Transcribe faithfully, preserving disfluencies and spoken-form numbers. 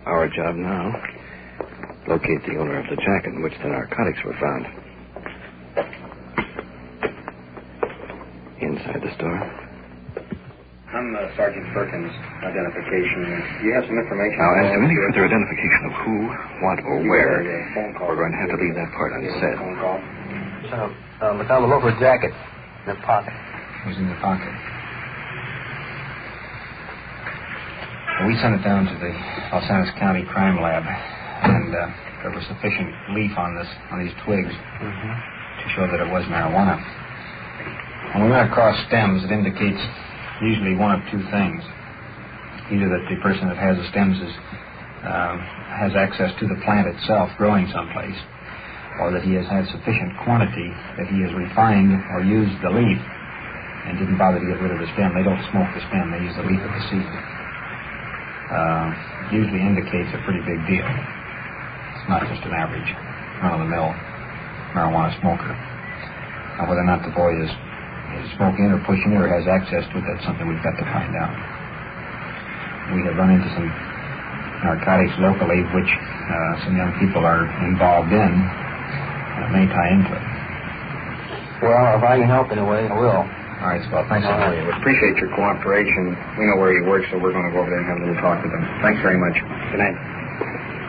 Our job now, locate the owner of the jacket in which the narcotics were found. Inside the store. I'm uh, Sergeant Perkins. Identification. Do you have some information? Now, as to any further identification of who, what, or where, phone call. we're going to have to leave that part unsaid. Phone call. So, um, I found the local jacket in the pocket. It was in the pocket. Well, we sent it down to the Los Angeles County Crime Lab, and uh, there was sufficient leaf on this, on these twigs, Mm-hmm. to show that it was marijuana. When we went across stems, it indicates usually one of two things. Either that the person that has the stems is, um, has access to the plant itself growing someplace, or that he has had sufficient quantity that he has refined or used the leaf and didn't bother to get rid of the stem. They don't smoke the stem, they use the leaf of the seed. Uh, usually indicates a pretty big deal. It's not just an average run-of-the-mill marijuana smoker. Now, whether or not the boy is, is smoking or pushing it or has access to it, that's something we've got to find out. We have run into some narcotics locally which uh, some young people are involved in. That may tie into it. Well, if I can help in a way, I will. All right, Swell. Thanks a All lot. right. We appreciate your cooperation. We know where he works, so we're going to go over there and have a little talk with him. Thanks very much. Good night.